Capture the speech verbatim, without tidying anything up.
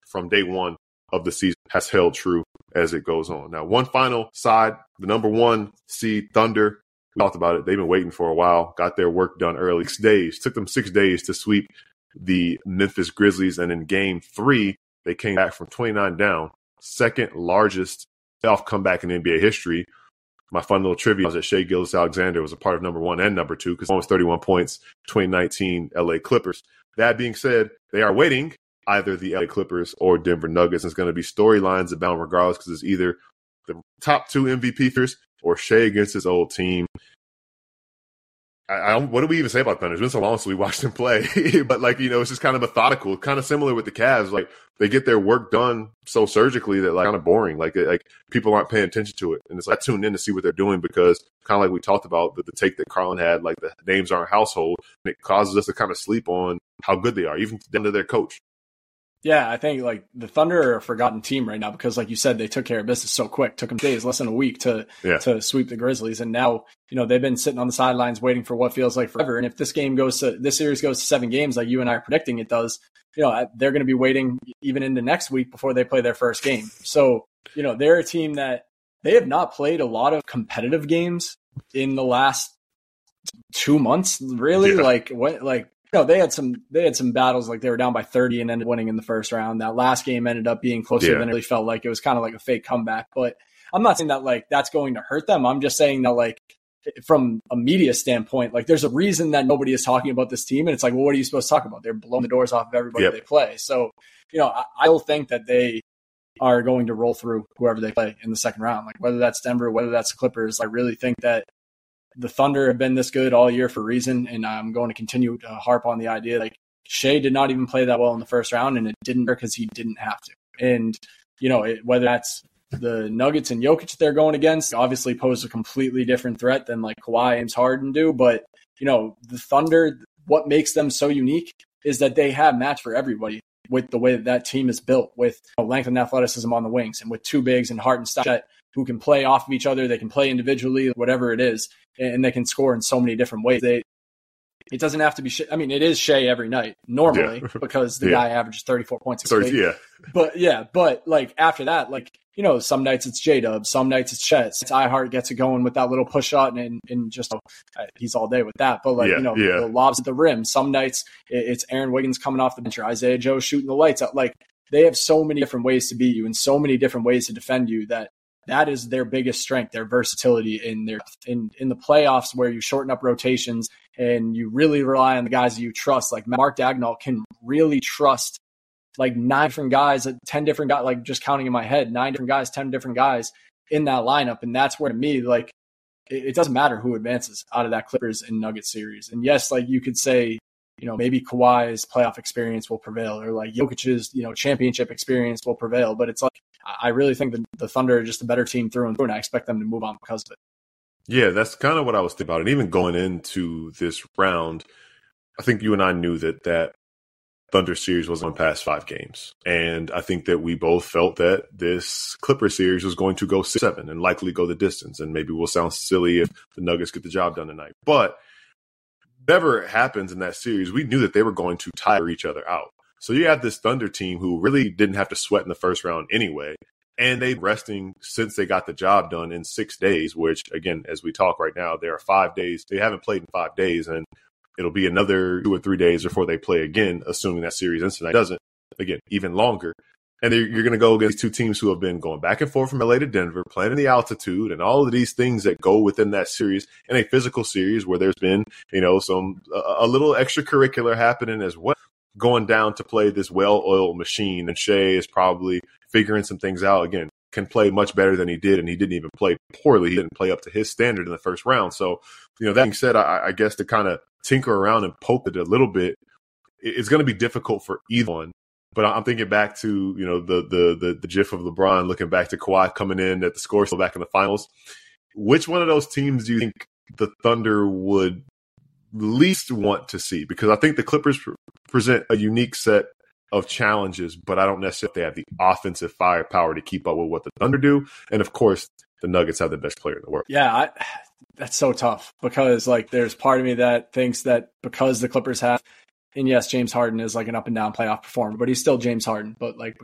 from day one of the season has held true as it goes on. Now, one final side, the number one seed Thunder, we talked about it. They've been waiting for a while, got their work done early. Six days, took them six days to sweep the Memphis Grizzlies. And in game three, they came back from twenty-nine down, second largest playoff comeback in N B A history. My fun little trivia was that Shai Gilgeous-Alexander was a part of number one and number two because one was thirty-one points, twenty nineteen L A Clippers. That being said, they are waiting either the L A Clippers or Denver Nuggets. And it's going to be storylines abound regardless because it's either the top two M V P figures or Shai against his old team. I, I don't, what do we even say about Thunder? It's been so long since we watched them play. But, like, you know, it's just kind of methodical, kind of similar with the Cavs. Like, they get their work done so surgically that, like, kind of boring. Like, like people aren't paying attention to it. And it's like, I tune in to see what they're doing because kind of like we talked about the, the take that Carlin had, like the names aren't household. And it causes us to kind of sleep on how good they are, even down to their coach. Yeah, I think like the Thunder are a forgotten team right now because, like you said, they took care of business so quick. Took them days, less than a week to yeah. to sweep the Grizzlies, and now you know they've been sitting on the sidelines waiting for what feels like forever. And if this game goes to this series goes to seven games, like you and I are predicting it does, you know they're going to be waiting even into next week before they play their first game. So you know they're a team that they have not played a lot of competitive games in the last two months. Really, yeah. like what like. No, they had some they had some battles, like they were down by thirty and ended up winning in the first round. That last game ended up being closer yeah. than it really felt like. It was kind of like a fake comeback. But I'm not saying that like that's going to hurt them. I'm just saying that like from a media standpoint, like there's a reason that nobody is talking about this team. And it's like, well, what are you supposed to talk about? They're blowing the doors off of everybody yep. they play. So, you know, I, I still think that they are going to roll through whoever they play in the second round. Like whether that's Denver, whether that's the Clippers, I really think that the Thunder have been this good all year for a reason, and I'm going to continue to harp on the idea. Like Shai did not even play that well in the first round, and it didn't because he didn't have to. And you know, it, whether that's the Nuggets and Jokic they're going against, obviously pose a completely different threat than like Kawhi, James Harden do. But you know, the Thunder, what makes them so unique is that they have match for everybody with the way that that team is built, with you know, length and athleticism on the wings, and with two bigs and Hart and Stockett who can play off of each other. They can play individually, whatever it is, and they can score in so many different ways. They, it doesn't have to be Shai. I mean, it is Shai every night normally yeah. because the yeah. guy averages thirty-four points a thirty, game. yeah. But yeah, but like after that, like, you know, some nights it's J-Dub, some nights it's Chet. It's iHeart gets it going with that little push shot and, and just, uh, he's all day with that. But like, yeah, you know, yeah. the lobs at the rim. Some nights it's Aaron Wiggins coming off the bench or Isaiah Joe shooting the lights out. Like they have so many different ways to beat you and so many different ways to defend you that that is their biggest strength, their versatility in their in, in the playoffs where you shorten up rotations and you really rely on the guys that you trust. Like Mark Dagnall can really trust like nine different guys, ten different guys, like just counting in my head, nine different guys, ten different guys in that lineup. And that's where to me, like, it, it doesn't matter who advances out of that Clippers and Nuggets series. And yes, like you could say, you know, maybe Kawhi's playoff experience will prevail or like Jokic's, you know, championship experience will prevail. But it's like, I really think the, the Thunder are just a better team through and through, and I expect them to move on because of it. Yeah, that's kind of what I was thinking about. And even going into this round, I think you and I knew that that Thunder series was on past five games. And I think that we both felt that this Clipper series was going to go six seven and likely go the distance. And maybe we'll sound silly if the Nuggets get the job done tonight. But whatever happens in that series, we knew that they were going to tire each other out. So you have this Thunder team who really didn't have to sweat in the first round anyway. And they've resting since they got the job done in six days, which, again, as we talk right now, there are five days. They haven't played in five days, and it'll be another two or three days before they play again, assuming that series ends tonight. Doesn't, again, even longer. And you're going to go against two teams who have been going back and forth from L A to Denver, playing in the altitude, and all of these things that go within that series, in a physical series where there's been, you know, some a, a little extracurricular happening as well, going down to play this well-oiled machine. And Shai is probably figuring some things out. Again, can play much better than he did, and he didn't even play poorly. He didn't play up to his standard in the first round. So, you know, that being said, I, I guess to kind of tinker around and poke it a little bit, it's going to be difficult for either one. But I'm thinking back to, you know, the the the the gif of LeBron looking back to Kawhi coming in at the score still back in the finals. Which one of those teams do you think the Thunder would least want to see? Because I think the Clippers pre- present a unique set of challenges, but I don't necessarily have the offensive firepower to keep up with what the Thunder do. And of course, the Nuggets have the best player in the world. Yeah, I, that's so tough because like there's part of me that thinks that because the Clippers have, and yes, James Harden is like an up and down playoff performer, but he's still James Harden. But like